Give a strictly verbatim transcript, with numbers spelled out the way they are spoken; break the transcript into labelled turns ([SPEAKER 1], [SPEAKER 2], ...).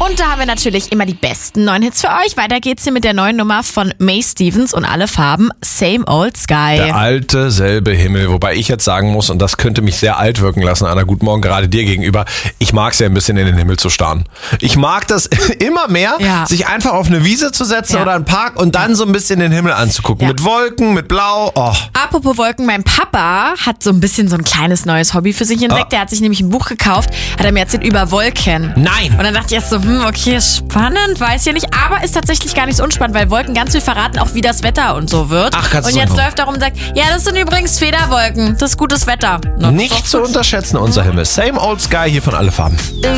[SPEAKER 1] Und da haben wir natürlich immer die besten neuen Hits für euch. Weiter geht's hier mit der neuen Nummer von May Stevens und alle Farben Same Old Sky.
[SPEAKER 2] Der alte, selbe Himmel. Wobei ich jetzt sagen muss, und das könnte mich sehr alt wirken lassen, Anna, guten Morgen, gerade dir gegenüber, ich mag es ja ein bisschen in den Himmel zu starren. Ich mag das immer mehr,
[SPEAKER 1] ja.
[SPEAKER 2] sich einfach auf eine Wiese zu setzen
[SPEAKER 1] ja.
[SPEAKER 2] oder einen Park und dann so ein bisschen den Himmel anzugucken.
[SPEAKER 1] Ja.
[SPEAKER 2] Mit Wolken, mit Blau. Oh.
[SPEAKER 1] Apropos Wolken, mein Papa hat so ein bisschen so ein kleines neues Hobby für sich entdeckt.
[SPEAKER 2] Oh.
[SPEAKER 1] Der hat sich nämlich ein Buch gekauft, hat er mir erzählt über Wolken.
[SPEAKER 2] Nein!
[SPEAKER 1] Und dann dachte ich erst so, hm, okay, spannend, weiß ja nicht. Aber ist tatsächlich gar nicht so unspannend, weil Wolken ganz viel verraten, auch wie das Wetter und so wird.
[SPEAKER 2] Ach, ganz
[SPEAKER 1] Und jetzt läuft darum und sagt, ja, das sind übrigens Federwolken. Das ist gutes Wetter. Na,
[SPEAKER 2] Nicht zu unterschätzen, unser Himmel. Same Old Sky hier von Alle Farben.